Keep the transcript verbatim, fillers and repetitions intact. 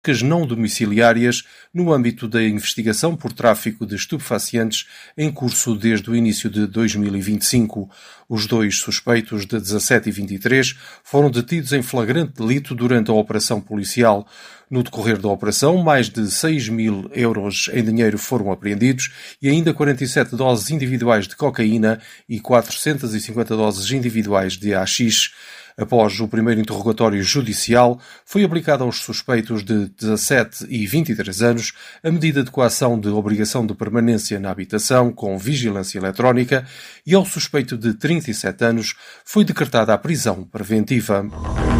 buscas não domiciliárias no âmbito da investigação por tráfico de estupefacientes em curso desde o início de dois mil e vinte e cinco. Os dois suspeitos de dezassete e vinte e três foram detidos em flagrante delito durante a operação policial. No decorrer da operação, mais de seis mil euros em dinheiro foram apreendidos e ainda quarenta e sete doses individuais de cocaína e quatrocentas e cinquenta doses individuais de haxixe. Após o primeiro interrogatório judicial, foi aplicada aos suspeitos de dezassete e vinte e três anos a medida de coação de obrigação de permanência na habitação com vigilância eletrónica e ao suspeito de trinta e sete anos foi decretada a prisão preventiva.